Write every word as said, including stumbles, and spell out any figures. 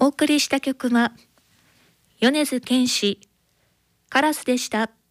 お送りした曲は米津玄師カラスでした。